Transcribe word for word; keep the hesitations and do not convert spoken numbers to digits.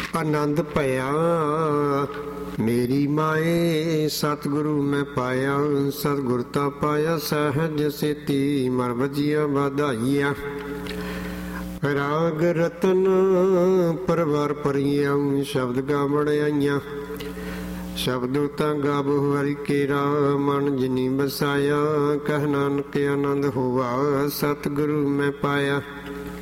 ਆਨੰਦ ਭਇਆ ਮੇਰੀ ਮਾਏ। ਸਤਿਗੁਰੂ ਮੈਂ ਪਾਇਆ ਸਤਿਗੁਰ ਤਾਂ ਪਾਇਆ ਸਹਿਜ ਸੇਤੀ ਮਰ ਵਜੀਆ ਵਧਾਈਆ। ਰਾਗ ਰਤਨ ਪਰਵਾਰ ਪਰੀਆਂ ਸ਼ਬਦ ਗਾ ਬੜਾਈਆਂ। ਸ਼ਬਦ ਤਾਂ ਗਾਵੋ ਹਰਿ ਕੇਰਾ ਮਨ ਜਿਨੀ ਬਸਾਇਆ। ਕਹਿ ਨਾਨਕ ਆਨੰਦ ਹੋਵਾ ਸਤਿਗੁਰੂ ਮੈਂ ਪਾਇਆ।